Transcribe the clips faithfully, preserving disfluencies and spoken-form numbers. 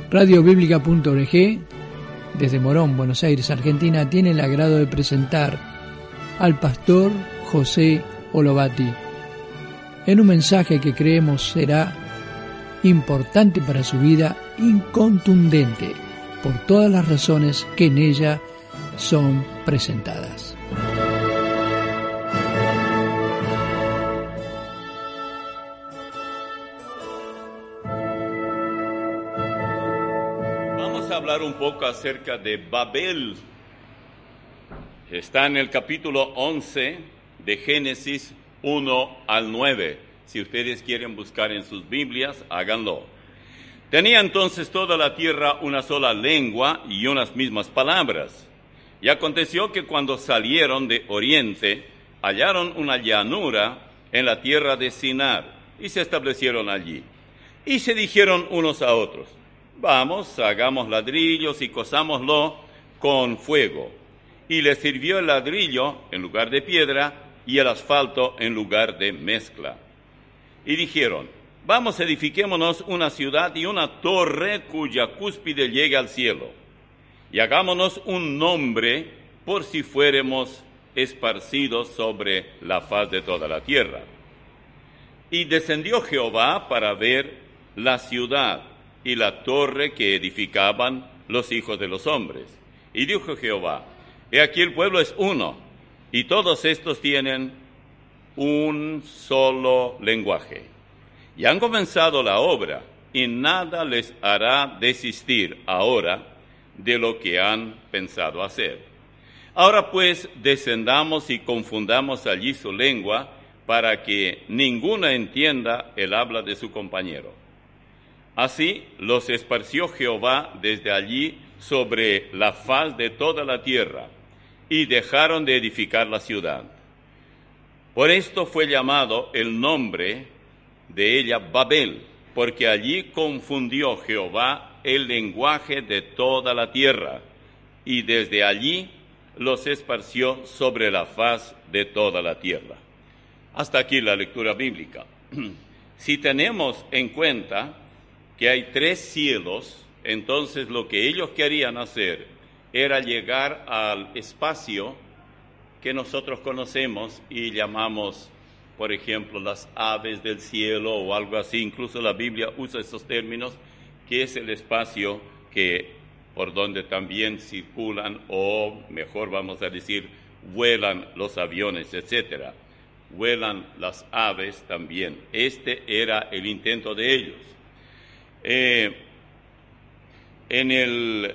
radio bíblica punto org, desde Morón, Buenos Aires, Argentina, tiene el agrado de presentar al pastor José Olovati en un mensaje que creemos será importante para su vida, incontundente, por todas las razones que en ella son presentadas. Vamos a hablar un poco acerca de Babel. Está en el capítulo once de Génesis uno al nueve. Si ustedes quieren buscar en sus Biblias, háganlo. Tenía entonces toda la tierra una sola lengua y unas mismas palabras. Y aconteció que cuando salieron de oriente, hallaron una llanura en la tierra de Sinar, y se establecieron allí. Y se dijeron unos a otros: vamos, hagamos ladrillos y cosámoslo con fuego. Y les sirvió el ladrillo en lugar de piedra y el asfalto en lugar de mezcla. Y dijeron: vamos, edifiquémonos una ciudad y una torre cuya cúspide llegue al cielo, y hagámonos un nombre por si fuéramos esparcidos sobre la faz de toda la tierra. Y descendió Jehová para ver la ciudad y la torre que edificaban los hijos de los hombres. Y dijo Jehová: he aquí el pueblo es uno, y todos estos tienen un solo lenguaje. Y han comenzado la obra, y nada les hará desistir ahora de lo que han pensado hacer. Ahora pues, descendamos y confundamos allí su lengua, para que ninguno entienda el habla de su compañero. Así los esparció Jehová desde allí sobre la faz de toda la tierra, y dejaron de edificar la ciudad. Por esto fue llamado el nombre de ella Babel, porque allí confundió Jehová el lenguaje de toda la tierra, y desde allí los esparció sobre la faz de toda la tierra. Hasta aquí la lectura bíblica. Si tenemos en cuenta que hay tres cielos, entonces lo que ellos querían hacer era llegar al espacio que nosotros conocemos y llamamos, por ejemplo, las aves del cielo o algo así. Incluso la Biblia usa esos términos, que es el espacio que por donde también circulan, o mejor vamos a decir, vuelan los aviones, etcétera. Vuelan las aves también. Este era el intento de ellos. Eh, en el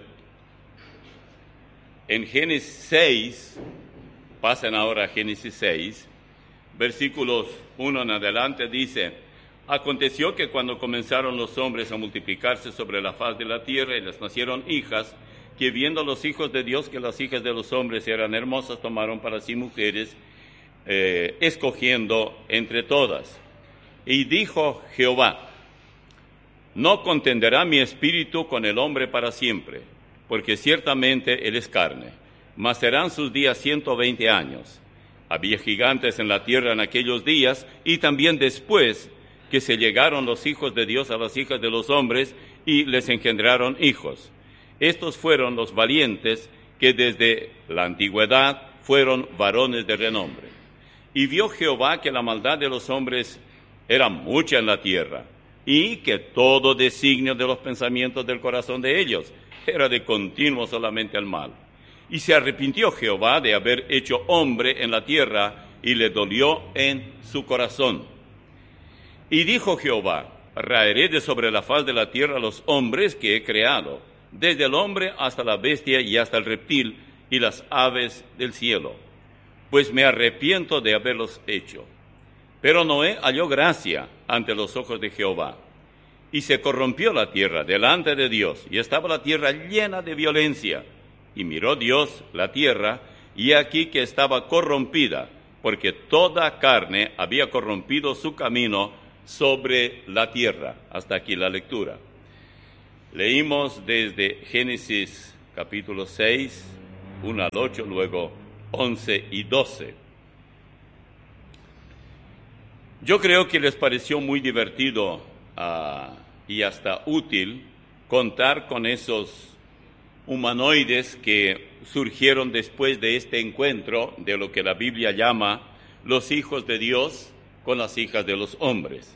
en Génesis seis, pasen ahora a Génesis seis, versículos uno en adelante, dice: aconteció que cuando comenzaron los hombres a multiplicarse sobre la faz de la tierra y les nacieron hijas, que viendo los hijos de Dios que las hijas de los hombres eran hermosas, tomaron para sí mujeres, eh, escogiendo entre todas. Y dijo Jehová: no contenderá mi espíritu con el hombre para siempre, porque ciertamente él es carne, mas serán sus días ciento veinte años. Había gigantes en la tierra en aquellos días, y también después que se llegaron los hijos de Dios a las hijas de los hombres, y les engendraron hijos. Estos fueron los valientes que desde la antigüedad fueron varones de renombre. Y vio Jehová que la maldad de los hombres era mucha en la tierra, y que todo designio de los pensamientos del corazón de ellos era de continuo solamente el mal. Y se arrepintió Jehová de haber hecho hombre en la tierra, y le dolió en su corazón. Y dijo Jehová: raeré de sobre la faz de la tierra los hombres que he creado, desde el hombre hasta la bestia y hasta el reptil y las aves del cielo, pues me arrepiento de haberlos hecho. Pero Noé halló gracia ante los ojos de Jehová. Y se corrompió la tierra delante de Dios, y estaba la tierra llena de violencia. Y miró Dios la tierra, y aquí que estaba corrompida, porque toda carne había corrompido su camino sobre la tierra. Hasta aquí la lectura. Leímos desde Génesis capítulo seis, uno al ocho, luego once y doce. Yo creo que les pareció muy divertido uh, y hasta útil contar con esos humanoides que surgieron después de este encuentro de lo que la Biblia llama los hijos de Dios con las hijas de los hombres.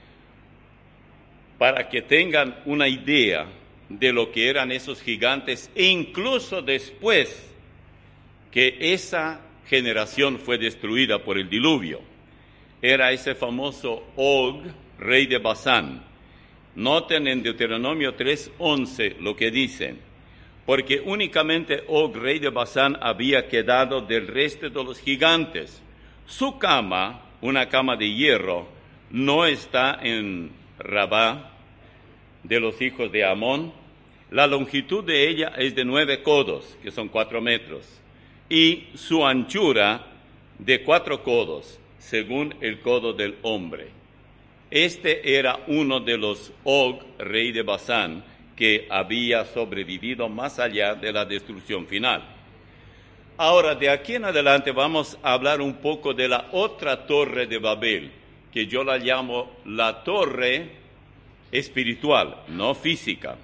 Para que tengan una idea de lo que eran esos gigantes, e incluso después que esa generación fue destruida por el diluvio, era ese famoso Og, rey de Basán. Noten en Deuteronomio tres once lo que dicen: porque únicamente Og, rey de Basán, había quedado del resto de los gigantes. Su cama, una cama de hierro, no está en Rabá de los hijos de Amón. La longitud de ella es de nueve codos, que son cuatro metros, y su anchura de cuatro codos, según el codo del hombre. Este era uno de los Og, rey de Basán, que había sobrevivido más allá de la destrucción final. Ahora, de aquí en adelante vamos a hablar un poco de la otra torre de Babel, que yo la llamo la torre espiritual, no física.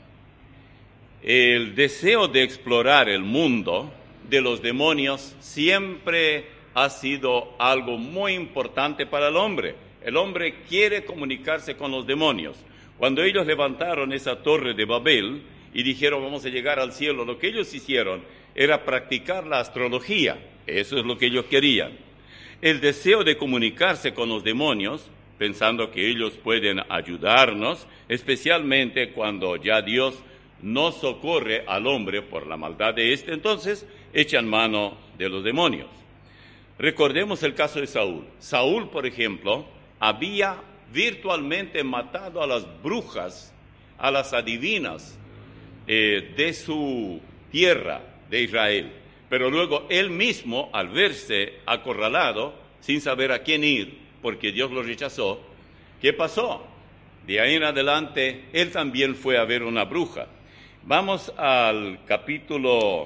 El deseo de explorar el mundo de los demonios siempre ha sido algo muy importante para el hombre. El hombre quiere comunicarse con los demonios. Cuando ellos levantaron esa torre de Babel y dijeron vamos a llegar al cielo, lo que ellos hicieron era practicar la astrología. Eso es lo que ellos querían. El deseo de comunicarse con los demonios, pensando que ellos pueden ayudarnos, especialmente cuando ya Dios no socorre al hombre por la maldad de éste, entonces echan mano de los demonios. Recordemos el caso de Saúl. Saúl, por ejemplo, había virtualmente matado a las brujas, a las adivinas eh, de su tierra, de Israel. Pero luego él mismo, al verse acorralado, sin saber a quién ir, porque Dios lo rechazó, ¿qué pasó? De ahí en adelante, él también fue a ver una bruja. Vamos al capítulo,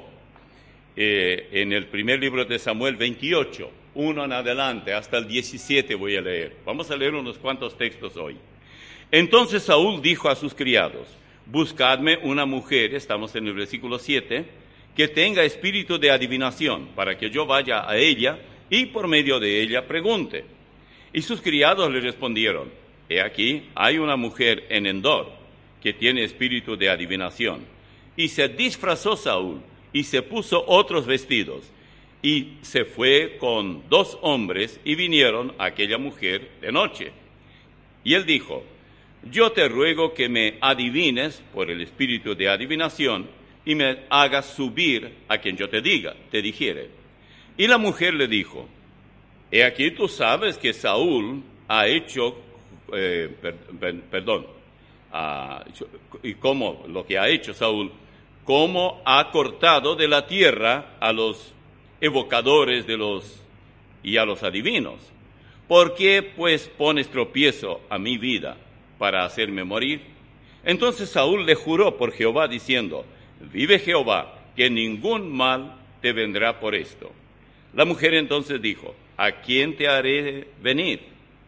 eh, en el primer libro de Samuel, veintiocho, uno en adelante, hasta el diecisiete voy a leer. Vamos a leer unos cuantos textos hoy. Entonces Saúl dijo a sus criados, buscadme una mujer, estamos en el versículo siete, que tenga espíritu de adivinación, para que yo vaya a ella y por medio de ella pregunte. Y sus criados le respondieron, he aquí, hay una mujer en Endor, que tiene espíritu de adivinación. Y se disfrazó Saúl, y se puso otros vestidos, y se fue con dos hombres, y vinieron a aquella mujer de noche. Y él dijo, yo te ruego que me adivines por el espíritu de adivinación, y me hagas subir a quien yo te diga, te dijere. Y la mujer le dijo, he aquí tú sabes que Saúl ha hecho, eh, per, per, perdón, ha, y cómo lo que ha hecho Saúl, cómo ha cortado de la tierra a los evocadores de los y a los adivinos. ¿Por qué pues pones tropiezo a mi vida para hacerme morir? Entonces Saúl le juró por Jehová diciendo, vive Jehová, que ningún mal te vendrá por esto. La mujer entonces dijo, ¿a quién te haré venir?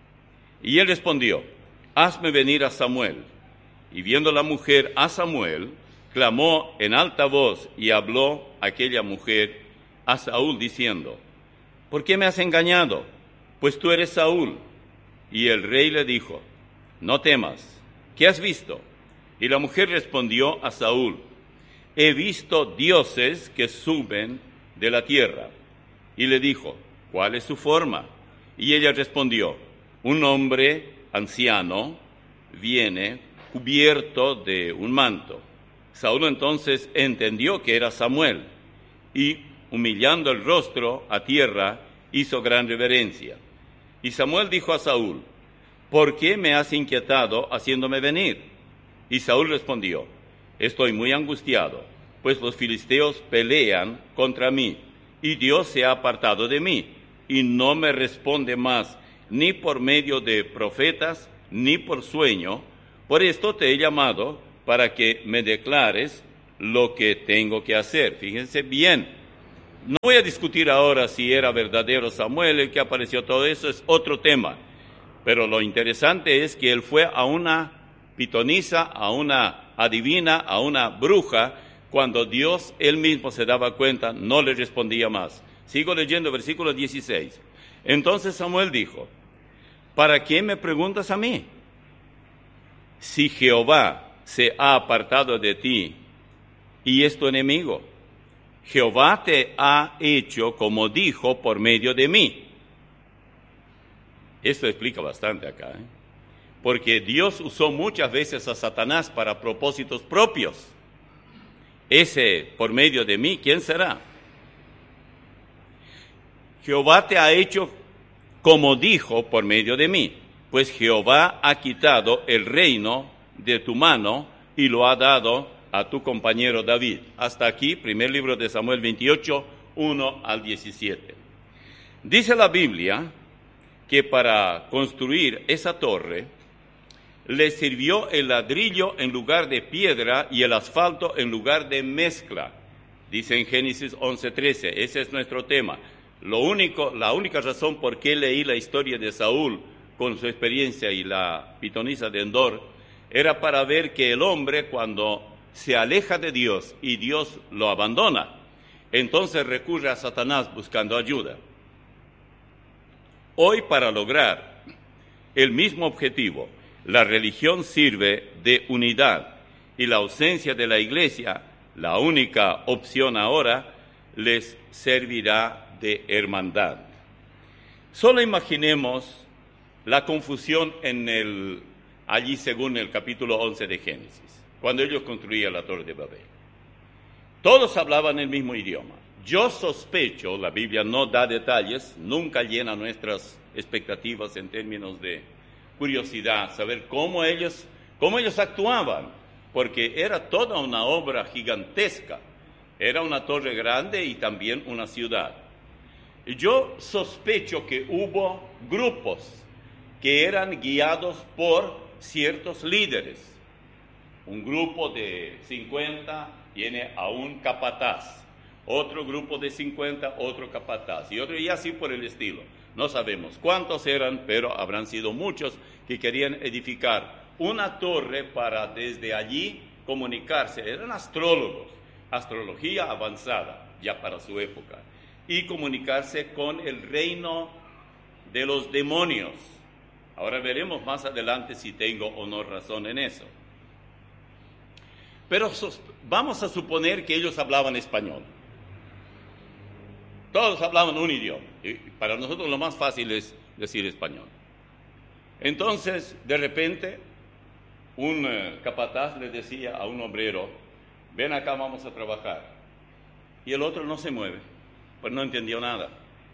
Y él respondió, hazme venir a Samuel. Y viendo la mujer a Samuel, clamó en alta voz y habló aquella mujer a Saúl diciendo, ¿por qué me has engañado? Pues tú eres Saúl. Y el rey le dijo, no temas, ¿qué has visto? Y la mujer respondió a Saúl, he visto dioses que suben de la tierra. Y le dijo, ¿cuál es su forma? Y ella respondió, un hombre anciano viene cubierto de un manto. Saúl entonces entendió que era Samuel, y humillando el rostro a tierra, hizo gran reverencia. Y Samuel dijo a Saúl, ¿por qué me has inquietado haciéndome venir? Y Saúl respondió, estoy muy angustiado, pues los filisteos pelean contra mí, y Dios se ha apartado de mí, y no me responde más, ni por medio de profetas, ni por sueño. Por esto te he llamado, para que me declares lo que tengo que hacer. Fíjense bien, no voy a discutir ahora si era verdadero Samuel el que apareció, todo eso es otro tema. Pero lo interesante es que él fue a una pitonisa, a una adivina, a una bruja, cuando Dios él mismo se daba cuenta, no le respondía más. Sigo leyendo versículo dieciséis. Entonces Samuel dijo, ¿para qué me preguntas a mí? Si Jehová se ha apartado de ti y es tu enemigo, Jehová te ha hecho como dijo por medio de mí. Esto explica bastante acá, ¿eh? Porque Dios usó muchas veces a Satanás para propósitos propios. Ese por medio de mí, ¿quién será? Jehová te ha hecho como dijo por medio de mí, pues Jehová ha quitado el reino de tu mano y lo ha dado a tu compañero David. Hasta aquí, primer libro de Samuel veintiocho, uno al diecisiete. Dice la Biblia que para construir esa torre le sirvió el ladrillo en lugar de piedra y el asfalto en lugar de mezcla. Dice en Génesis once, trece, ese es nuestro tema. Lo único, la única razón por qué leí la historia de Saúl con su experiencia y la pitonisa de Endor era para ver que el hombre cuando se aleja de Dios y Dios lo abandona, entonces recurre a Satanás buscando ayuda. Hoy, para lograr el mismo objetivo, la religión sirve de unidad y la ausencia de la iglesia, la única opción ahora, les servirá de hermandad. Solo imaginemos la confusión en el, allí según el capítulo once de Génesis, cuando ellos construían la Torre de Babel. Todos hablaban el mismo idioma. Yo sospecho, la Biblia no da detalles, nunca llena nuestras expectativas en términos de curiosidad, saber cómo ellos, cómo ellos actuaban, porque era toda una obra gigantesca, era una torre grande y también una ciudad. Yo sospecho que hubo grupos que eran guiados por ciertos líderes. Un grupo de cincuenta tiene a un capataz, otro grupo de cincuenta, otro capataz, y otro, y así por el estilo. No sabemos cuántos eran, pero habrán sido muchos que querían edificar una torre para desde allí comunicarse. Eran astrólogos, astrología avanzada ya para su época, y comunicarse con el reino de los demonios. Ahora veremos más adelante si tengo o no razón en eso. Pero vamos a suponer que ellos hablaban español. Todos hablaban un idioma. Y para nosotros lo más fácil es decir español. Entonces, de repente, un uh, capataz le decía a un obrero, ven acá, vamos a trabajar. Y el otro no se mueve, pues no entendió nada.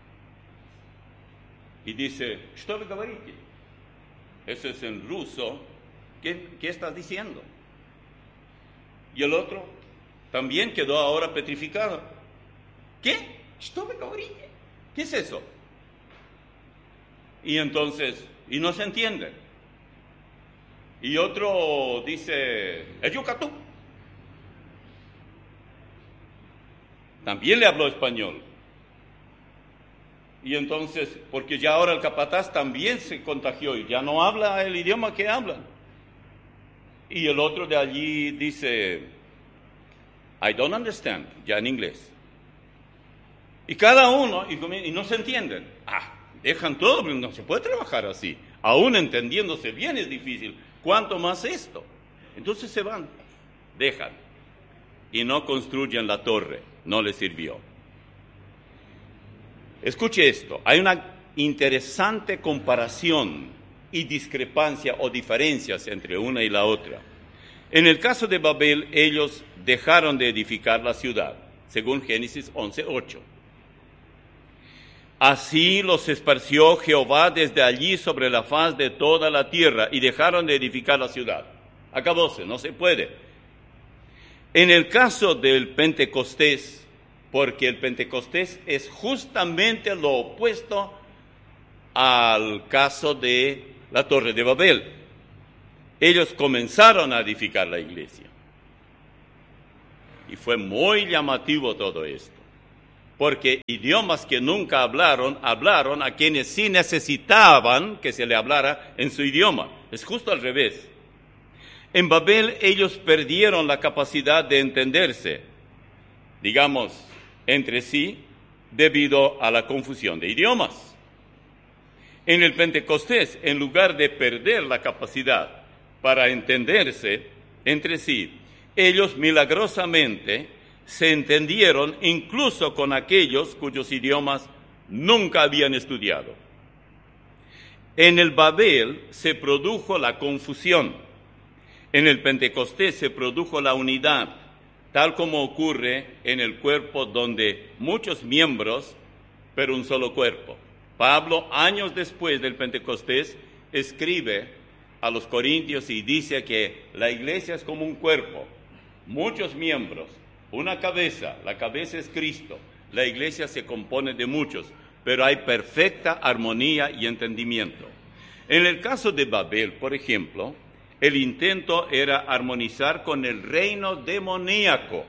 Y dice, ¿что вы говорите? Eso es en ruso. ¿Qué, qué estás diciendo? Y el otro también quedó ahora petrificado. ¿Qué? ¿Что вы говорите? ¿Qué es eso? Y entonces, y no se entiende. Y otro dice, el yucatú. También le habló español. Y entonces, porque ya ahora el capataz también se contagió y ya no habla el idioma que hablan. Y el otro de allí dice, I don't understand, ya en inglés. Y cada uno, y, y no se entienden. Ah, dejan todo, pero no se puede trabajar así. Aún entendiéndose bien es difícil. ¿Cuánto más esto? Entonces se van, dejan. Y no construyen la torre, no les sirvió. Escuche esto, hay una interesante comparación y discrepancia o diferencias entre una y la otra. En el caso de Babel, ellos dejaron de edificar la ciudad, según Génesis once, ocho. Así los esparció Jehová desde allí sobre la faz de toda la tierra y dejaron de edificar la ciudad. Acabóse, no se puede. En el caso del Pentecostés, porque el Pentecostés es justamente lo opuesto al caso de la Torre de Babel. Ellos comenzaron a edificar la iglesia. Y fue muy llamativo todo esto, porque idiomas que nunca hablaron, hablaron a quienes sí necesitaban que se le hablara en su idioma. Es justo al revés. En Babel ellos perdieron la capacidad de entenderse, digamos, entre sí, debido a la confusión de idiomas. En el Pentecostés, en lugar de perder la capacidad para entenderse entre sí, ellos milagrosamente se entendieron incluso con aquellos cuyos idiomas nunca habían estudiado. En el Babel se produjo la confusión. En el Pentecostés se produjo la unidad, tal como ocurre en el cuerpo donde muchos miembros, pero un solo cuerpo. Pablo, años después del Pentecostés, escribe a los Corintios y dice que la iglesia es como un cuerpo, muchos miembros, una cabeza, la cabeza es Cristo. La iglesia se compone de muchos, pero hay perfecta armonía y entendimiento. En el caso de Babel, por ejemplo, el intento era armonizar con el reino demoníaco.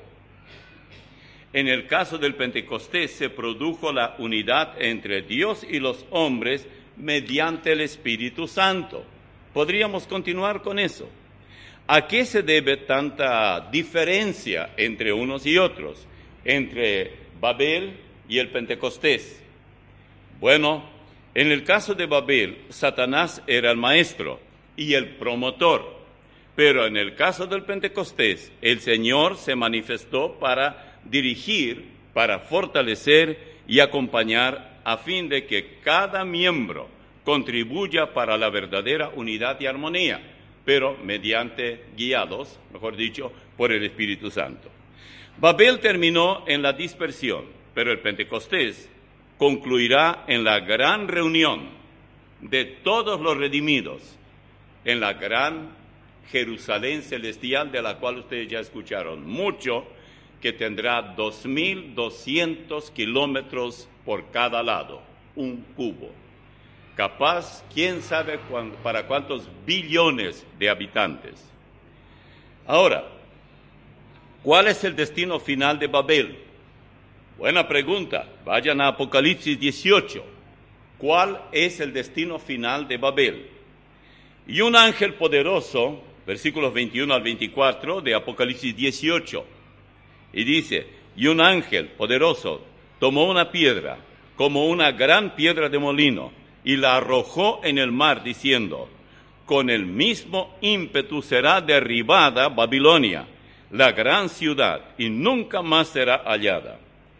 En el caso del Pentecostés se produjo la unidad entre Dios y los hombres mediante el Espíritu Santo. Podríamos continuar con eso. ¿A qué se debe tanta diferencia entre unos y otros, entre Babel y el Pentecostés? Bueno, en el caso de Babel, Satanás era el maestro y el promotor, pero en el caso del Pentecostés, el Señor se manifestó para dirigir, para fortalecer y acompañar a fin de que cada miembro contribuya para la verdadera unidad y armonía, pero mediante guiados, mejor dicho, por el Espíritu Santo. Babel terminó en la dispersión, pero el Pentecostés concluirá en la gran reunión de todos los redimidos, en la gran Jerusalén celestial, de la cual ustedes ya escucharon mucho, que tendrá dos mil doscientos kilómetros por cada lado, un cubo. Capaz, quién sabe cuándo, para cuántos billones de habitantes. Ahora, ¿cuál es el destino final de Babel? Buena pregunta. Vayan a Apocalipsis dieciocho. ¿Cuál es el destino final de Babel? Y un ángel poderoso, versículos veintiuno al veinticuatro de Apocalipsis dieciocho, y dice, y un ángel poderoso tomó una piedra, como una gran piedra de molino, y la arrojó en el mar, diciendo, con el mismo ímpetu será derribada Babilonia, la gran ciudad, y nunca más será hallada.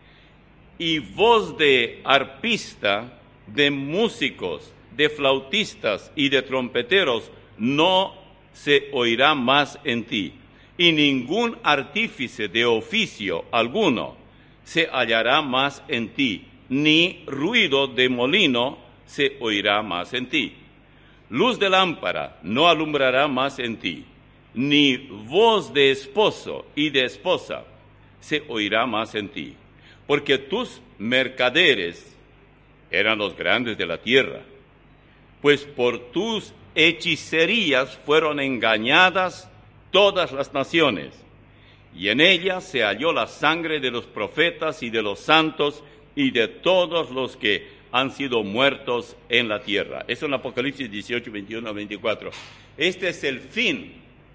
Y voz de arpista, de músicos, de flautistas y de trompeteros no se oirá más en ti, y ningún artífice de oficio alguno se hallará más en ti, ni ruido de molino se oirá más en ti. Luz de lámpara no alumbrará más en ti, ni voz de esposo y de esposa se oirá más en ti, porque tus mercaderes eran los grandes de la tierra, pues por tus hechicerías fueron engañadas todas las naciones, y en ellas se halló la sangre de los profetas y de los santos y de todos los que han sido muertos en la tierra. Eso en Apocalipsis dieciocho, veintiuno a veinticuatro. Este es el fin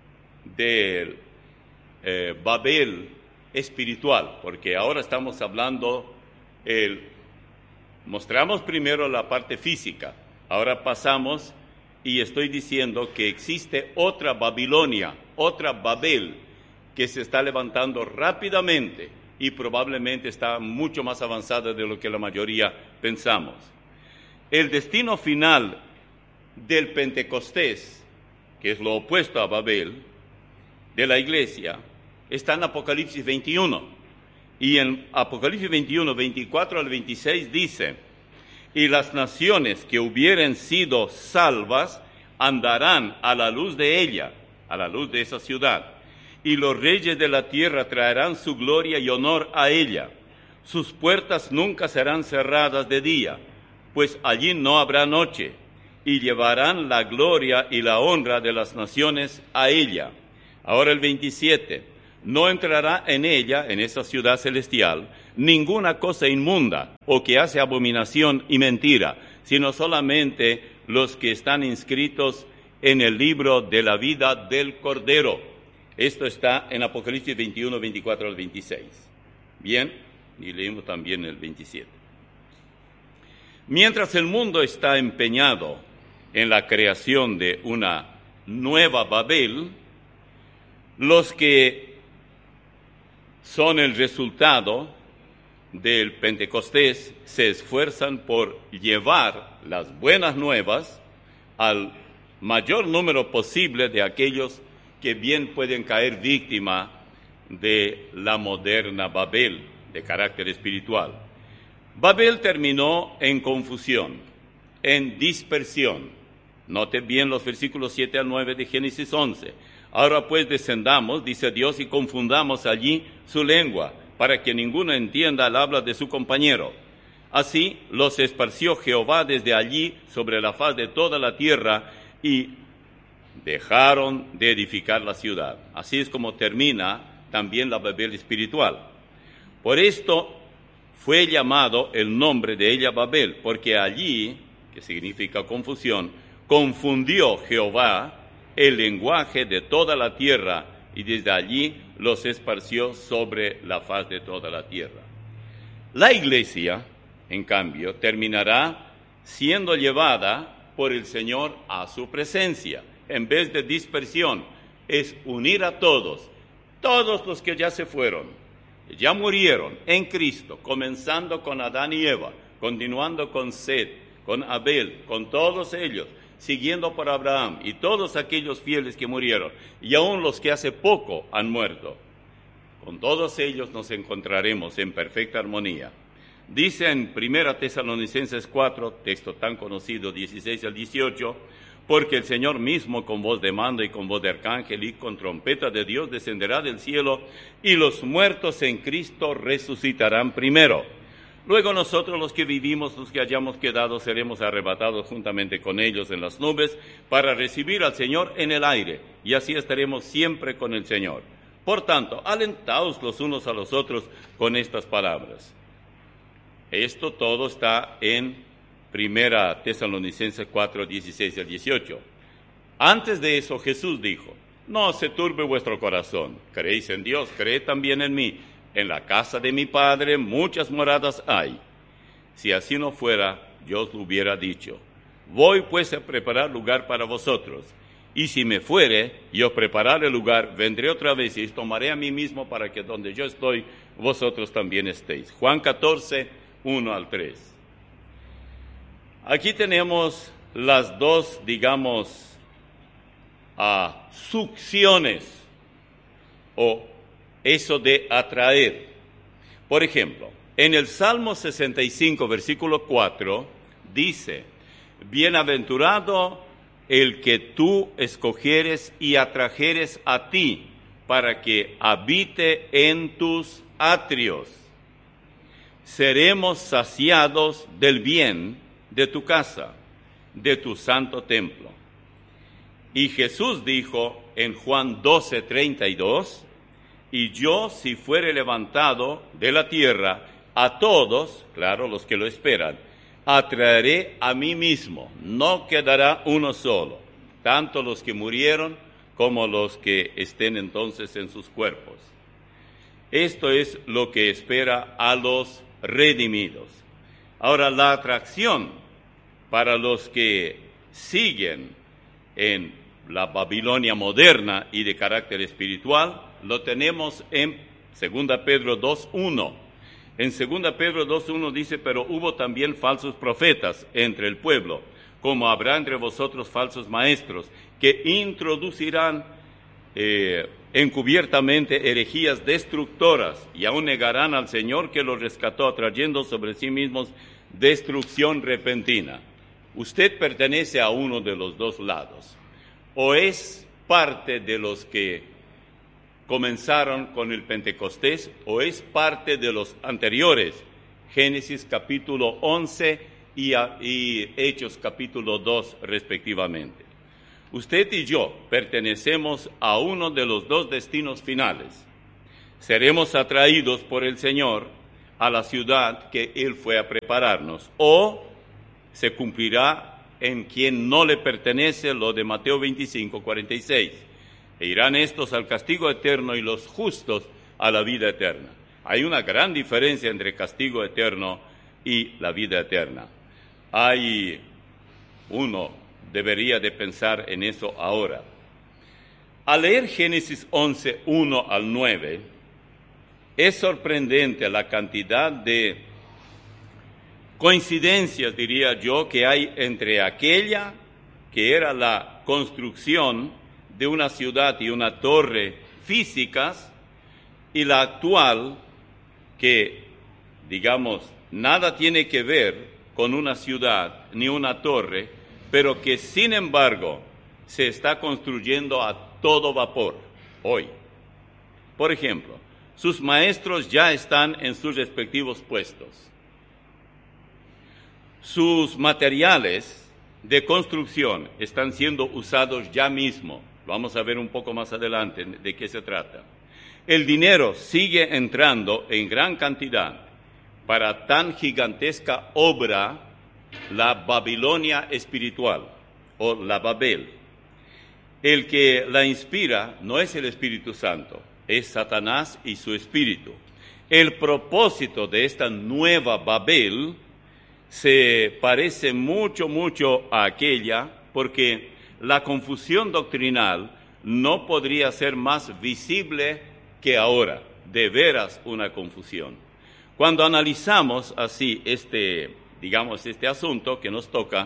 del eh, Babel espiritual, porque ahora estamos hablando, el, mostramos primero la parte física, ahora pasamos y estoy diciendo que existe otra Babilonia, otra Babel, que se está levantando rápidamente y probablemente está mucho más avanzada de lo que la mayoría pensamos. El destino final del Pentecostés, que es lo opuesto a Babel, de la iglesia, está en Apocalipsis veintiuno. Y en Apocalipsis veintiuno, veinticuatro al veintiséis dice, y las naciones que hubieren sido salvas andarán a la luz de ella, a la luz de esa ciudad, y los reyes de la tierra traerán su gloria y honor a ella. Sus puertas nunca serán cerradas de día, pues allí no habrá noche, y llevarán la gloria y la honra de las naciones a ella. Ahora el veintisiete, no entrará en ella, en esa ciudad celestial, ninguna cosa inmunda o que hace abominación y mentira, sino solamente los que están inscritos en el libro de la vida del Cordero. Esto está en Apocalipsis veintiuno, veinticuatro al veintiséis. Bien, y leímos también el veintisiete. Mientras el mundo está empeñado en la creación de una nueva Babel, los que son el resultado del Pentecostés se esfuerzan por llevar las buenas nuevas al mayor número posible de aquellos que bien pueden caer víctima de la moderna Babel de carácter espiritual. Babel terminó en confusión, en dispersión. Note bien los versículos siete al nueve de Génesis once. Ahora pues descendamos, dice Dios, y confundamos allí su lengua, para que ninguno entienda el habla de su compañero. Así los esparció Jehová desde allí sobre la faz de toda la tierra, y dejaron de edificar la ciudad. Así es como termina también la Babel espiritual. Por esto fue llamado el nombre de ella Babel, porque allí, que significa confusión, confundió Jehová el lenguaje de toda la tierra, y desde allí los esparció sobre la faz de toda la tierra. La iglesia, en cambio, terminará siendo llevada por el Señor a su presencia. En vez de dispersión, es unir a todos, todos los que ya se fueron, ya murieron en Cristo, comenzando con Adán y Eva, continuando con Set, con Abel, con todos ellos, siguiendo por Abraham y todos aquellos fieles que murieron, y aún los que hace poco han muerto. Con todos ellos nos encontraremos en perfecta armonía. Dice en Primera Tesalonicenses cuatro, texto tan conocido, dieciséis al dieciocho, porque el Señor mismo con voz de mando y con voz de arcángel y con trompeta de Dios descenderá del cielo, y los muertos en Cristo resucitarán primero. Luego nosotros los que vivimos, los que hayamos quedado, seremos arrebatados juntamente con ellos en las nubes para recibir al Señor en el aire, y así estaremos siempre con el Señor. Por tanto, alentaos los unos a los otros con estas palabras. Esto todo está en Primera Tesalonicenses cuatro, dieciséis al dieciocho. Antes de eso Jesús dijo, no se turbe vuestro corazón, creéis en Dios, creed también en mí. En la casa de mi Padre muchas moradas hay. Si así no fuera, yo os lo hubiera dicho. Voy pues a preparar lugar para vosotros. Y si me fuere y os preparare lugar, vendré otra vez y os tomaré a mí mismo para que donde yo estoy, vosotros también estéis. Juan catorce, uno al tres. Aquí tenemos las dos, digamos, uh, succiones o eso de atraer. Por ejemplo, en el Salmo sesenta y cinco, versículo cuatro, dice, bienaventurado el que tú escogieres y atrajeres a ti, para que habite en tus atrios. Seremos saciados del bien de tu casa, de tu santo templo. Y Jesús dijo en Juan doce, treinta y dos, y yo, si fuere levantado de la tierra, a todos, claro, los que lo esperan, atraeré a mí mismo, no quedará uno solo, tanto los que murieron como los que estén entonces en sus cuerpos. Esto es lo que espera a los redimidos. Ahora, la atracción para los que siguen en la Babilonia moderna y de carácter espiritual, lo tenemos en Segunda Pedro dos, uno. En Segunda Pedro dos, uno dice, pero hubo también falsos profetas entre el pueblo, como habrá entre vosotros falsos maestros, que introducirán eh, encubiertamente herejías destructoras, y aún negarán al Señor que los rescató, atrayendo sobre sí mismos destrucción repentina. Usted pertenece a uno de los dos lados, o es parte de los que comenzaron con el Pentecostés, o es parte de los anteriores, Génesis capítulo once y, a, y Hechos capítulo dos respectivamente. Usted y yo pertenecemos a uno de los dos destinos finales. Seremos atraídos por el Señor a la ciudad que Él fue a prepararnos, o se cumplirá en quien no le pertenece lo de Mateo veinticinco, cuarenta y seis. E irán estos al castigo eterno y los justos a la vida eterna. Hay una gran diferencia entre castigo eterno y la vida eterna. Hay uno debería de pensar en eso ahora. Al leer Génesis once, uno al nueve, es sorprendente la cantidad de coincidencias, diría yo, que hay entre aquella que era la construcción de una ciudad y una torre físicas y la actual que, digamos, nada tiene que ver con una ciudad ni una torre, pero que sin embargo se está construyendo a todo vapor hoy. Por ejemplo, sus maestros ya están en sus respectivos puestos. Sus materiales de construcción están siendo usados ya mismo. Vamos a ver un poco más adelante de qué se trata. El dinero sigue entrando en gran cantidad para tan gigantesca obra, la Babilonia espiritual o la Babel. El que la inspira no es el Espíritu Santo, es Satanás y su espíritu. El propósito de esta nueva Babel se parece mucho, mucho a aquella, porque la confusión doctrinal no podría ser más visible que ahora, de veras una confusión. Cuando analizamos así este, digamos, este asunto que nos toca,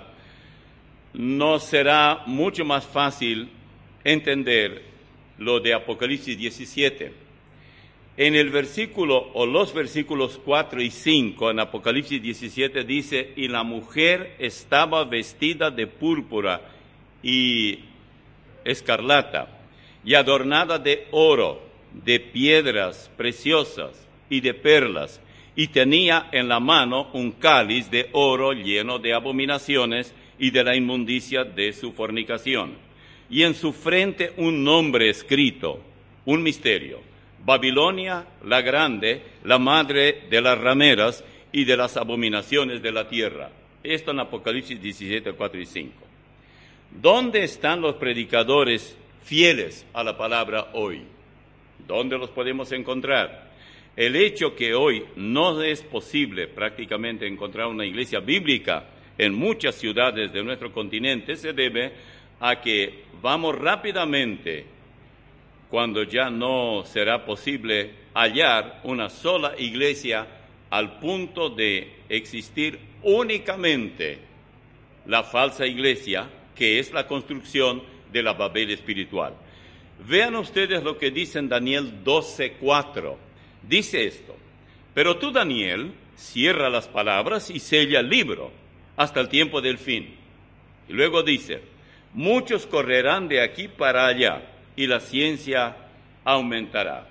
nos será mucho más fácil entender lo de Apocalipsis diecisiete. En el versículo o los versículos cuatro y cinco en Apocalipsis diecisiete dice: y la mujer estaba vestida de púrpura y escarlata y adornada de oro, de piedras preciosas y de perlas, y tenía en la mano un cáliz de oro lleno de abominaciones y de la inmundicia de su fornicación, y en su frente un nombre escrito, un misterio: Babilonia la grande, la madre de las rameras y de las abominaciones de la tierra. Esto en Apocalipsis diecisiete, cuatro y cinco. ¿Dónde están los predicadores fieles a la palabra hoy? ¿Dónde los podemos encontrar? El hecho que hoy no es posible prácticamente encontrar una iglesia bíblica en muchas ciudades de nuestro continente se debe a que vamos rápidamente, cuando ya no será posible hallar una sola iglesia, al punto de existir únicamente la falsa iglesia, que es la construcción de la Babel espiritual. Vean ustedes lo que dice en Daniel doce, cuatro. Dice esto: pero tú, Daniel, cierra las palabras y sella el libro hasta el tiempo del fin. Y luego dice: muchos correrán de aquí para allá y la ciencia aumentará.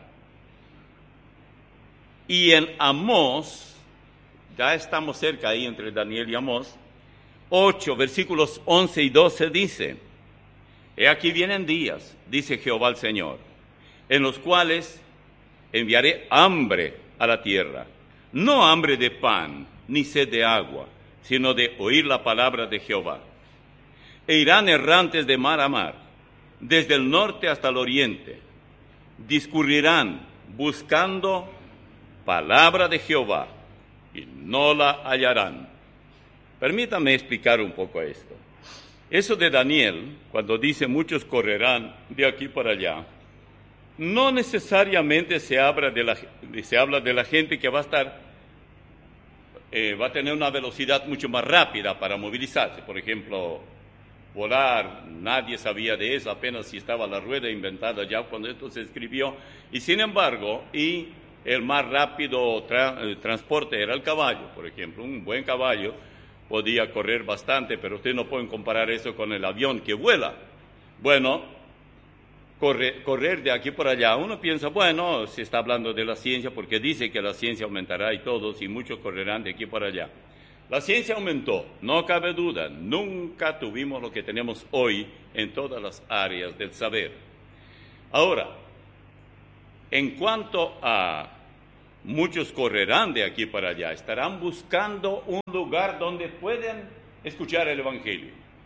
Y en Amós, ya estamos cerca ahí entre Daniel y Amós, ocho, versículos once y doce dice: he aquí vienen días, dice Jehová el Señor, en los cuales enviaré hambre a la tierra, no hambre de pan, ni sed de agua, sino de oír la palabra de Jehová. E irán errantes de mar a mar, desde el norte hasta el oriente, discurrirán buscando palabra de Jehová, y no la hallarán. Permítame explicar un poco esto. Eso de Daniel, cuando dice muchos correrán de aquí para allá, no necesariamente se habla de la, se habla de la gente que va a estar, eh, va a tener una velocidad mucho más rápida para movilizarse. Por ejemplo, volar, nadie sabía de eso, apenas si estaba la rueda inventada ya cuando esto se escribió. Y sin embargo, y el más rápido tra- eh, transporte era el caballo, por ejemplo. Un buen caballo podía correr bastante, pero ustedes no pueden comparar eso con el avión que vuela. Bueno, corre, correr de aquí por allá, uno piensa, bueno, se está hablando de la ciencia porque dice que la ciencia aumentará y todos, y muchos correrán de aquí por allá. La ciencia aumentó, no cabe duda, nunca tuvimos lo que tenemos hoy en todas las áreas del saber. Ahora, en cuanto a muchos correrán de aquí para allá, estarán buscando un lugar donde pueden escuchar el Evangelio.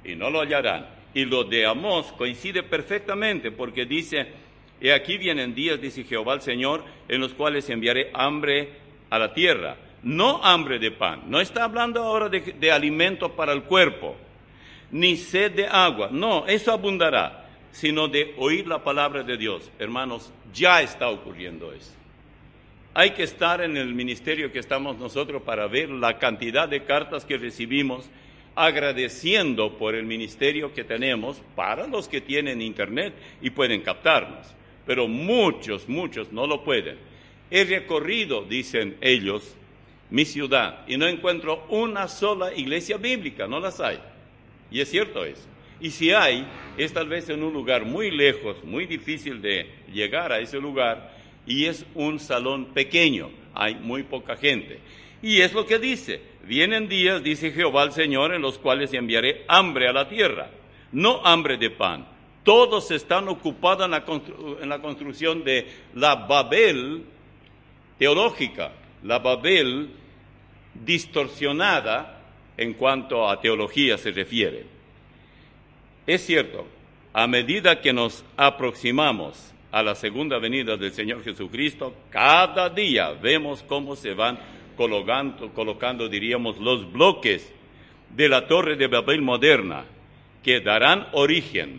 y no lo hallarán. Y lo de Amós coincide perfectamente, porque dice, y aquí vienen días, dice Jehová el Señor, en los cuales enviaré hambre a la tierra. No hambre de pan, no está hablando ahora de, de alimento para el cuerpo, ni sed de agua, no, eso abundará, sino de oír la palabra de Dios. Hermanos, ya está ocurriendo eso. Hay que estar en el ministerio que estamos nosotros para ver la cantidad de cartas que recibimos, agradeciendo por el ministerio que tenemos para los que tienen internet y pueden captarnos. Pero muchos, muchos no lo pueden. He recorrido, dicen ellos, mi ciudad y no encuentro una sola iglesia bíblica, no las hay. Y es cierto eso. Y si hay, es tal vez en un lugar muy lejos, muy difícil de llegar a ese lugar, y es un salón pequeño, hay muy poca gente. Y es lo que dice, vienen días, dice Jehová el Señor, en los cuales enviaré hambre a la tierra, no hambre de pan. Todos están ocupados en la, constru- en la construcción de la Babel teológica, la Babel distorsionada en cuanto a teología se refiere. Es cierto, a medida que nos aproximamos a la segunda venida del Señor Jesucristo, cada día vemos cómo se van colocando, colocando, diríamos, los bloques de la Torre de Babel moderna, que darán origen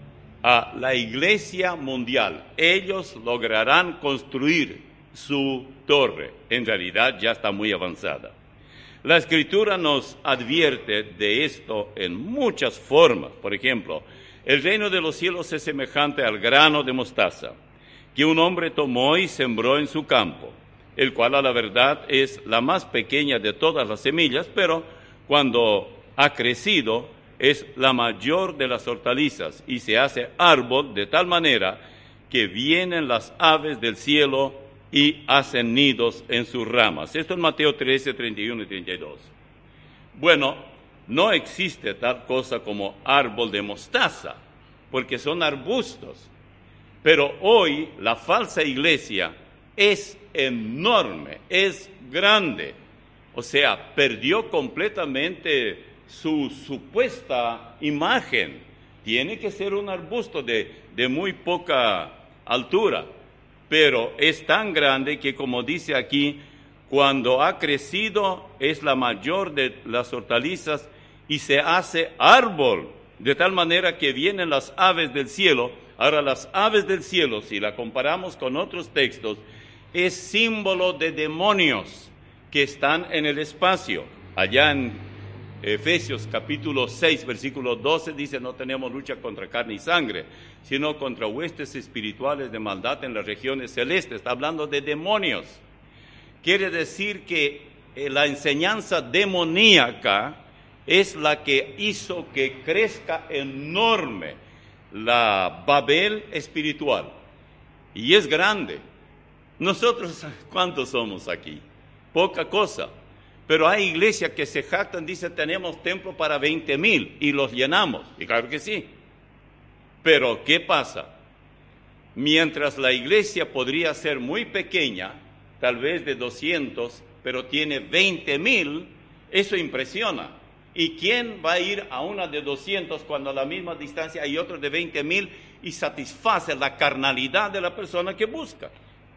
a la Iglesia mundial. Ellos lograrán construir su torre. En realidad ya está muy avanzada. La Escritura nos advierte de esto en muchas formas. Por ejemplo, el reino de los cielos es semejante al grano de mostaza, que un hombre tomó y sembró en su campo, el cual a la verdad es la más pequeña de todas las semillas, pero cuando ha crecido es la mayor de las hortalizas y se hace árbol de tal manera que vienen las aves del cielo y hacen nidos en sus ramas. Esto en Mateo trece, treinta y uno y treinta y dos. Bueno, no existe tal cosa como árbol de mostaza, porque son arbustos. Pero hoy la falsa iglesia es enorme, es grande. O sea, perdió completamente su supuesta imagen. Tiene que ser un arbusto de, de muy poca altura. Pero es tan grande que, como dice aquí, cuando ha crecido es la mayor de las hortalizas y se hace árbol, de tal manera que vienen las aves del cielo. Ahora, las aves del cielo, si la comparamos con otros textos, es símbolo de demonios que están en el espacio. Allá en Efesios capítulo seis, versículo doce, dice, no tenemos lucha contra carne y sangre, sino contra huestes espirituales de maldad en las regiones celestes. Está hablando de demonios. Quiere decir que la enseñanza demoníaca es la que hizo que crezca enorme la Babel espiritual. Y es grande. Nosotros, ¿cuántos somos aquí? Poca cosa. Pero hay iglesias que se jactan, dicen, tenemos templo para veinte mil y los llenamos. Y claro que sí. Pero, ¿qué pasa? Mientras la iglesia podría ser muy pequeña, tal vez de doscientos, pero tiene veinte mil, eso impresiona. ¿Y quién va a ir a una de doscientos cuando a la misma distancia hay otro de veinte mil y satisface la carnalidad de la persona que busca?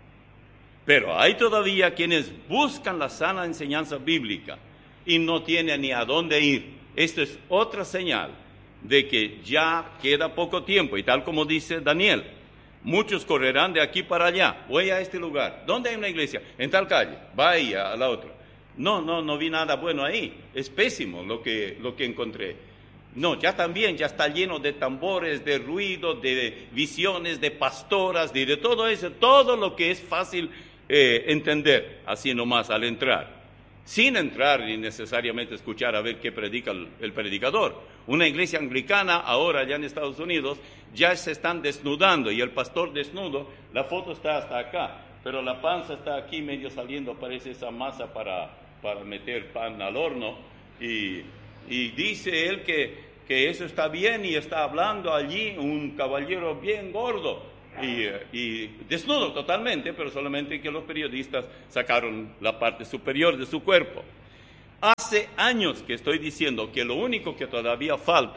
Pero hay todavía quienes buscan la sana enseñanza bíblica y no tienen ni a dónde ir. Esto es otra señal de que ya queda poco tiempo. Y tal como dice Daniel, muchos correrán de aquí para allá. Voy a este lugar. ¿Dónde hay una iglesia? En tal calle. Va ahí a la otra. No, no, no vi nada bueno ahí. Es pésimo lo que, lo que encontré. No, ya también, ya está lleno de tambores, de ruido, de visiones, de pastoras, de, de todo eso. Todo lo que es fácil Eh, entender así nomás al entrar, sin entrar ni necesariamente escuchar a ver qué predica el, el predicador. Una iglesia anglicana ahora allá en Estados Unidos ya se están desnudando y el pastor desnudo, la foto está hasta acá, pero la panza está aquí medio saliendo, parece esa masa para, para meter pan al horno, y, y dice él que, que eso está bien y está hablando allí un caballero bien gordo. Y, y desnudo totalmente, pero solamente que los periodistas sacaron la parte superior de su cuerpo. Hace años que estoy diciendo que lo único que todavía falta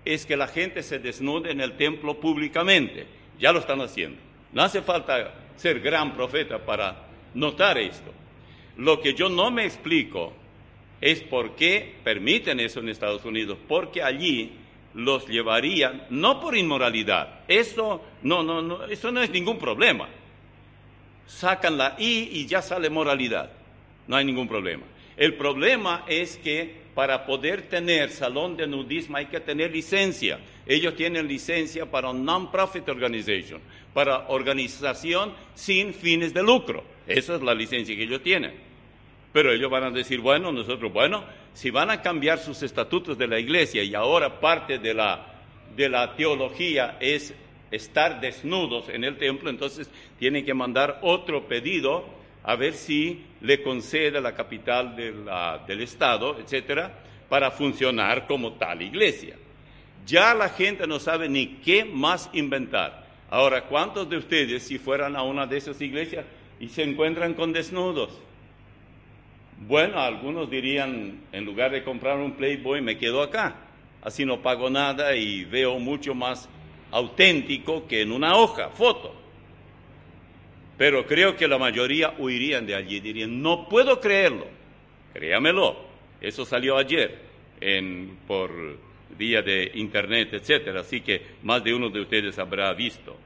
es que la gente se desnude en el templo públicamente. Ya lo están haciendo. No hace falta ser gran profeta para notar esto. Lo que yo no me explico es por qué permiten eso en Estados Unidos, porque allí los llevarían, no por inmoralidad, eso no, no, no, eso no es ningún problema. Sacan la I y ya sale moralidad, no hay ningún problema. El problema es que para poder tener salón de nudismo hay que tener licencia. Ellos tienen licencia para un non-profit organization, para organización sin fines de lucro. Esa es la licencia que ellos tienen. Pero ellos van a decir, bueno, nosotros, bueno, si van a cambiar sus estatutos de la iglesia y ahora parte de la, de la teología es estar desnudos en el templo, entonces tienen que mandar otro pedido a ver si le concede la capital de la, del Estado, etcétera, para funcionar como tal iglesia. Ya la gente no sabe ni qué más inventar. Ahora, ¿cuántos de ustedes, si fueran a una de esas iglesias y se encuentran con desnudos? Bueno, algunos dirían, en lugar de comprar un Playboy, me quedo acá. Así no pago nada y veo mucho más auténtico que en una hoja, foto. Pero creo que la mayoría huirían de allí, dirían, no puedo creerlo. Créamelo, eso salió ayer en, por vía de internet, etcétera, así que más de uno de ustedes habrá visto.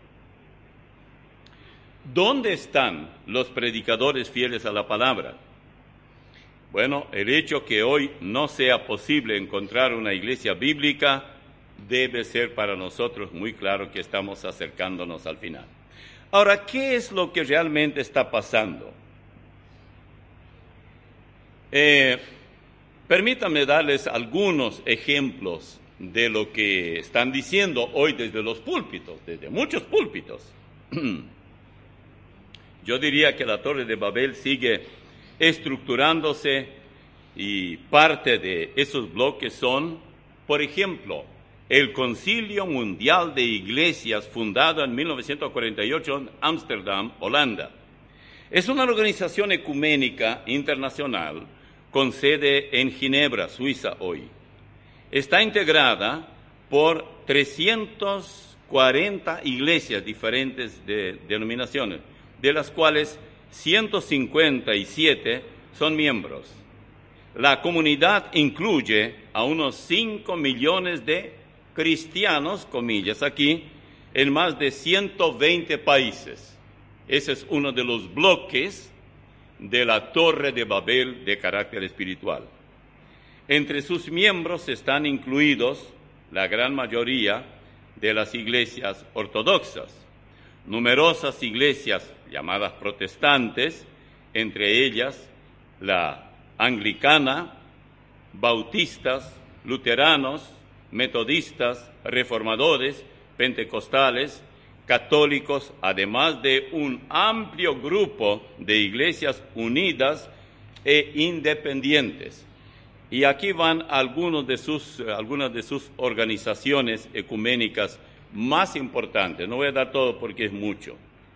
¿Dónde están los predicadores fieles a la palabra? Bueno, el hecho que hoy no sea posible encontrar una iglesia bíblica debe ser para nosotros muy claro que estamos acercándonos al final. Ahora, ¿qué es lo que realmente está pasando? Eh, permítanme darles algunos ejemplos de lo que están diciendo hoy desde los púlpitos, desde muchos púlpitos. Yo diría que la Torre de Babel sigue estructurándose y parte de esos bloques son, por ejemplo, el Concilio Mundial de Iglesias, fundado en mil novecientos cuarenta y ocho en Ámsterdam, Holanda. Es una organización ecuménica internacional con sede en Ginebra, Suiza, hoy. Está integrada por trescientas cuarenta iglesias diferentes de denominaciones, de las cuales ciento cincuenta y siete son miembros. La comunidad incluye a unos cinco millones de cristianos, comillas aquí, en más de ciento veinte países. Ese es uno de los bloques de la Torre de Babel de carácter espiritual. Entre sus miembros están incluidos la gran mayoría de las iglesias ortodoxas, numerosas iglesias llamadas protestantes, entre ellas la anglicana, bautistas, luteranos, metodistas, reformadores, pentecostales, católicos, además de un amplio grupo de iglesias unidas e independientes. Y aquí van algunos de sus, algunas de sus organizaciones ecuménicas más importantes. No voy a dar todo porque es mucho.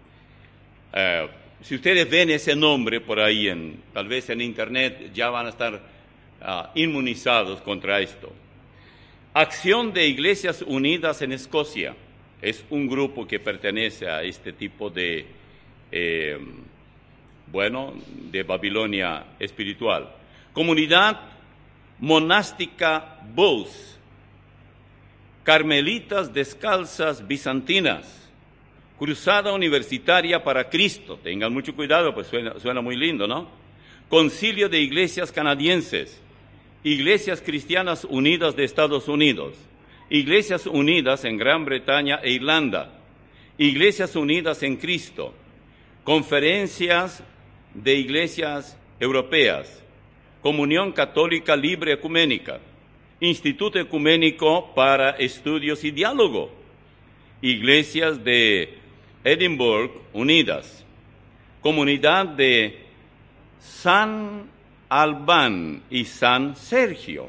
Uh, si ustedes ven ese nombre por ahí, en, tal vez en internet, ya van a estar uh, inmunizados contra esto. Acción de Iglesias Unidas en Escocia es un grupo que pertenece a este tipo de, eh, bueno, de Babilonia espiritual. Comunidad Monástica Bose, Carmelitas Descalzas Bizantinas, Cruzada Universitaria para Cristo, tengan mucho cuidado, pues suena, suena muy lindo, ¿no? Concilio de Iglesias Canadienses, Iglesias Cristianas Unidas de Estados Unidos, Iglesias Unidas en Gran Bretaña e Irlanda, Iglesias Unidas en Cristo, Conferencias de Iglesias Europeas, Comunión Católica Libre Ecuménica, Instituto Ecuménico para Estudios y Diálogo, Iglesias de Edimburgo Unidas, Comunidad de San Albán y San Sergio,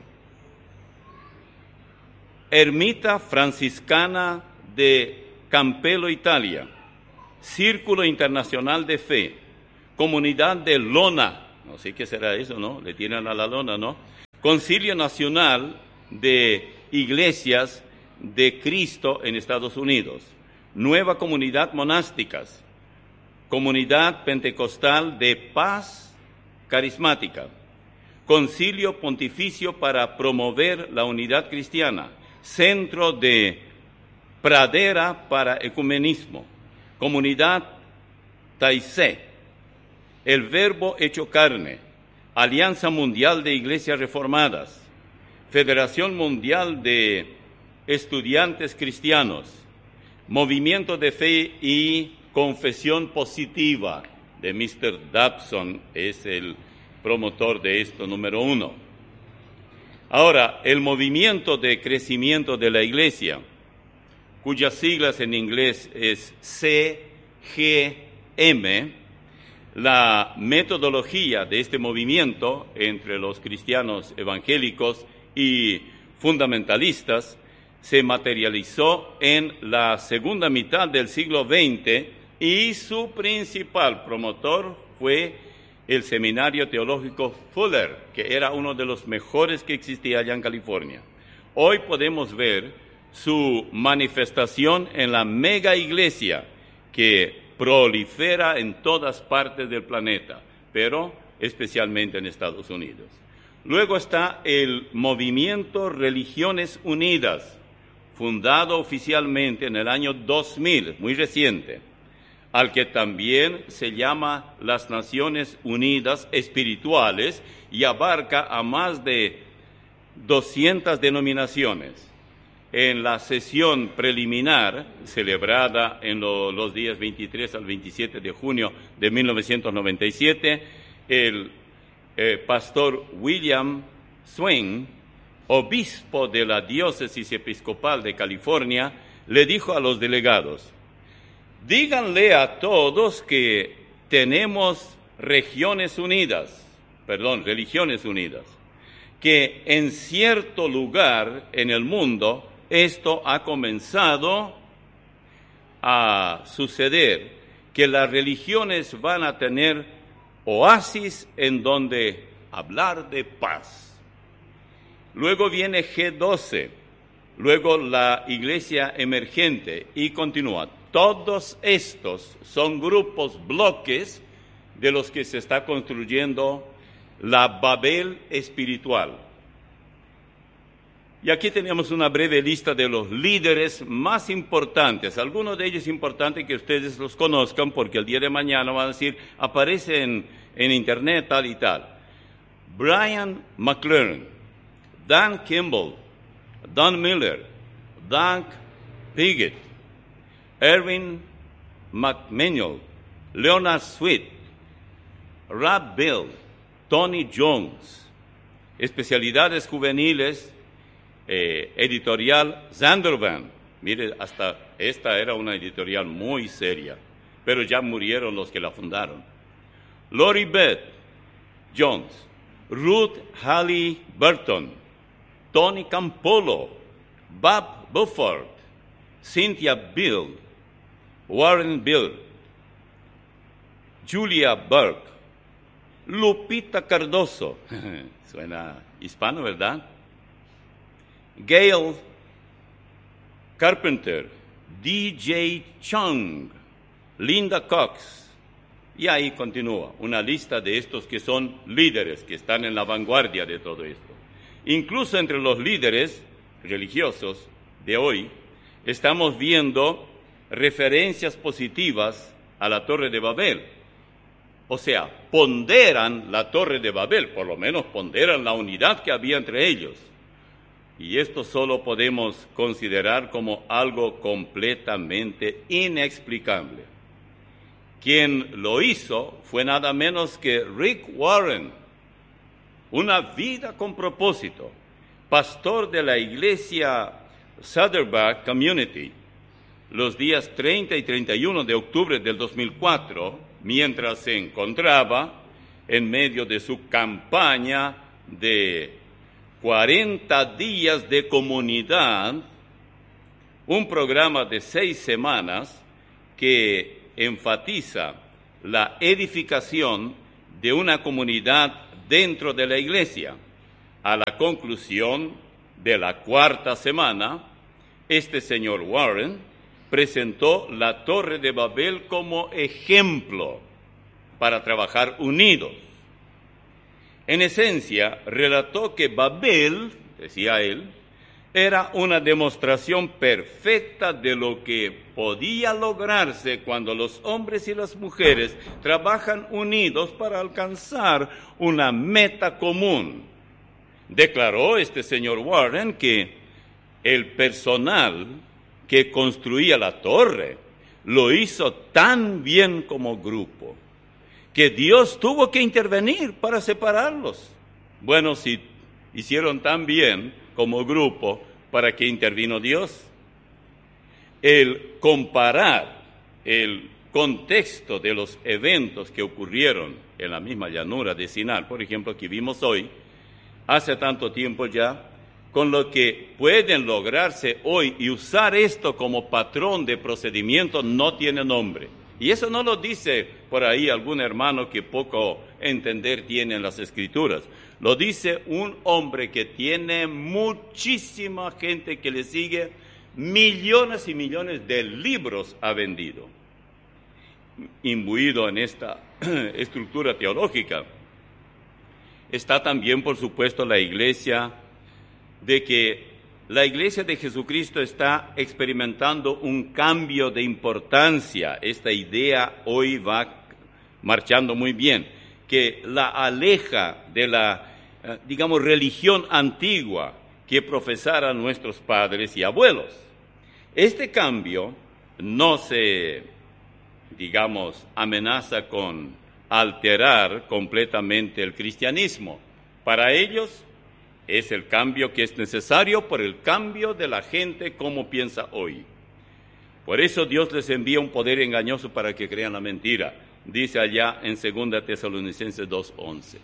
Ermita Franciscana de Campello, Italia, Círculo Internacional de Fe, Comunidad de Lona, no sé qué será eso, ¿no? Le tiran a la lona, ¿no? Concilio Nacional de Iglesias de Cristo en Estados Unidos, Nueva Comunidad Monásticas, Comunidad Pentecostal de Paz Carismática, Concilio Pontificio para promover la unidad cristiana, Centro de Pradera para Ecumenismo, Comunidad Taizé, El Verbo Hecho Carne, Alianza Mundial de Iglesias Reformadas, Federación Mundial de Estudiantes Cristianos, Movimiento de Fe y Confesión Positiva, de mister Dobson, es el promotor de esto, número uno. Ahora, el Movimiento de Crecimiento de la Iglesia, cuyas siglas en inglés es C G M, la metodología de este movimiento entre los cristianos evangélicos y fundamentalistas se materializó en la segunda mitad del siglo veinte y su principal promotor fue el Seminario Teológico Fuller, que era uno de los mejores que existía allá en California. Hoy podemos ver su manifestación en la mega iglesia que prolifera en todas partes del planeta, pero especialmente en Estados Unidos. Luego está el Movimiento Religiones Unidas, fundado oficialmente en el año dos mil, muy reciente, al que también se llama las Naciones Unidas Espirituales y abarca a más de doscientas denominaciones. En la sesión preliminar, celebrada en lo, los días veintitrés al veintisiete de junio de mil novecientos noventa y siete, el eh, pastor William Swain, obispo de la diócesis episcopal de California, le dijo a los delegados: díganle a todos que tenemos regiones unidas, perdón, religiones unidas, que en cierto lugar en el mundo esto ha comenzado a suceder, que las religiones van a tener oasis en donde hablar de paz. Luego viene G doce, luego la iglesia emergente y continúa. Todos estos son grupos, bloques de los que se está construyendo la Babel espiritual. Y aquí tenemos una breve lista de los líderes más importantes, algunos de ellos importantes que ustedes los conozcan porque el día de mañana van a decir, aparece en, en internet tal y tal. Brian McLaren, Dan Kimball, Don Miller, Doug Piggott, Erwin McManuel, Leonard Sweet, Rob Bell, Tony Jones. Especialidades juveniles, eh, editorial Zandervan. Mire, hasta esta era una editorial muy seria, pero ya murieron los que la fundaron. Lori Beth Jones, Ruth Haley Burton, Tony Campolo, Bob Bufford, Cynthia Bill, Warren Bill, Julia Burke, Lupita Cardoso, suena hispano, ¿verdad? Gail Carpenter, D J Chung, Linda Cox, y ahí continúa una lista de estos que son líderes, que están en la vanguardia de todo esto. Incluso entre los líderes religiosos de hoy, estamos viendo referencias positivas a la Torre de Babel. O sea, ponderan la Torre de Babel, por lo menos ponderan la unidad que había entre ellos. Y esto solo podemos considerar como algo completamente inexplicable. Quien lo hizo fue nada menos que Rick Warren, una vida con propósito, pastor de la iglesia Saddleback Community, los días treinta y treinta y uno de octubre del dos mil cuatro, mientras se encontraba en medio de su campaña de cuarenta días de comunidad, un programa de seis semanas que enfatiza la edificación de una comunidad dentro de la iglesia. A la conclusión de la cuarta semana, este señor Warren presentó la Torre de Babel como ejemplo para trabajar unidos. En esencia, relató que Babel, decía él, era una demostración perfecta de lo que podía lograrse cuando los hombres y las mujeres trabajan unidos para alcanzar una meta común. Declaró este señor Warren que el personal que construía la torre lo hizo tan bien como grupo, que Dios tuvo que intervenir para separarlos. Bueno, si hicieron tan bien como grupo, ¿para qué intervino Dios? El comparar el contexto de los eventos que ocurrieron en la misma llanura de Sinar, por ejemplo, que vimos hoy, hace tanto tiempo ya, con lo que pueden lograrse hoy y usar esto como patrón de procedimiento no tiene nombre. Y eso no lo dice por ahí algún hermano que poco entender tiene en las Escrituras. Lo dice un hombre que tiene muchísima gente que le sigue, millones y millones de libros ha vendido. Imbuido en esta estructura teológica, está también, por supuesto, la iglesia, de que la iglesia de Jesucristo está experimentando un cambio de importancia. Esta idea hoy va marchando muy bien, que la aleja de la, digamos, religión antigua que profesaran nuestros padres y abuelos. Este cambio no se, digamos, amenaza con alterar completamente el cristianismo. Para ellos es el cambio que es necesario por el cambio de la gente como piensa hoy. Por eso Dios les envía un poder engañoso para que crean la mentira. Dice allá en segunda Tesalonicenses dos once.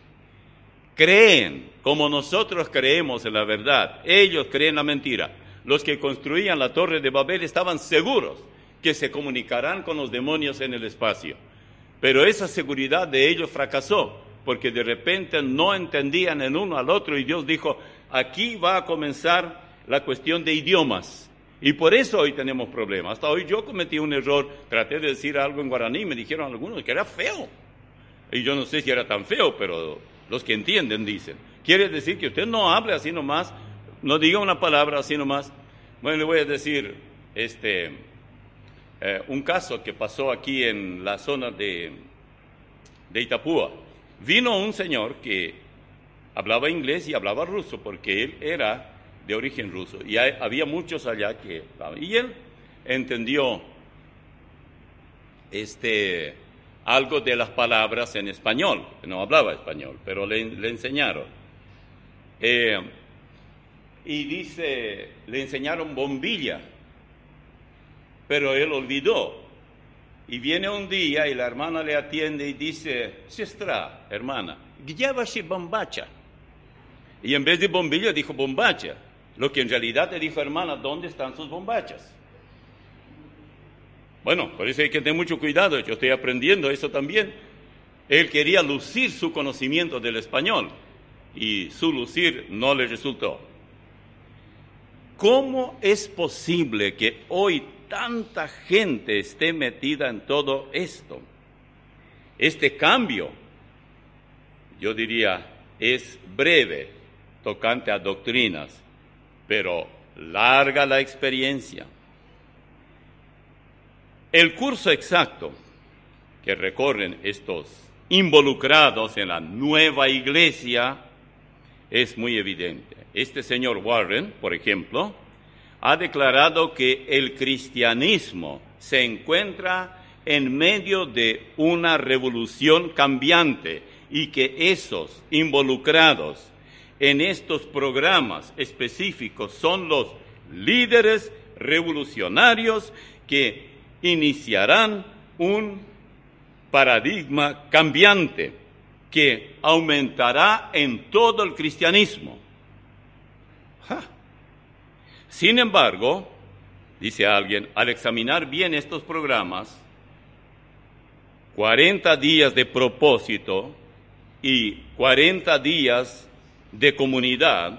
Creen como nosotros creemos en la verdad. Ellos creen la mentira. Los que construían la Torre de Babel estaban seguros que se comunicarán con los demonios en el espacio. Pero esa seguridad de ellos fracasó, porque de repente no entendían el uno al otro y Dios dijo, aquí va a comenzar la cuestión de idiomas. Y por eso hoy tenemos problemas. Hasta hoy yo cometí un error, traté de decir algo en guaraní, me dijeron algunos que era feo. Y yo no sé si era tan feo, pero los que entienden dicen. Quiere decir que usted no hable así nomás, no diga una palabra así nomás. Bueno, le voy a decir este, eh, un caso que pasó aquí en la zona de, de Itapúa. Vino un señor que hablaba inglés y hablaba ruso, porque él era de origen ruso, y hay, había muchos allá que hablaban. Y él entendió este, algo de las palabras en español, no hablaba español, pero le, le enseñaron. Eh, y dice, le enseñaron bombilla, pero él olvidó. Y viene un día y la hermana le atiende y dice, sestra, hermana, ¿где ваши bombacha? Y en vez de bombilla dijo bombacha, lo que en realidad le dijo, hermana, ¿dónde están sus bombachas? Bueno, por eso hay que tener mucho cuidado, yo estoy aprendiendo eso también. Él quería lucir su conocimiento del español y su lucir no le resultó. ¿Cómo es posible que hoy tanta gente esté metida en todo esto? Este cambio, yo diría, es breve, tocante a doctrinas, pero larga la experiencia. El curso exacto que recorren estos involucrados en la nueva iglesia es muy evidente. Este señor Warren, por ejemplo, ha declarado que el cristianismo se encuentra en medio de una revolución cambiante y que esos involucrados en estos programas específicos son los líderes revolucionarios que iniciarán un paradigma cambiante que aumentará en todo el cristianismo. ¡Ja! Sin embargo, dice alguien, al examinar bien estos programas, cuarenta días de propósito y cuarenta días de comunidad